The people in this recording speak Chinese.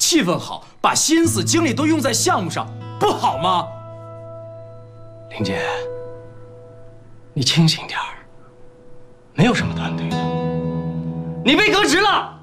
气氛好，把心思精力都用在项目上，不好吗？ 林姐，你清醒点儿，没有什么团队的，你被革职了。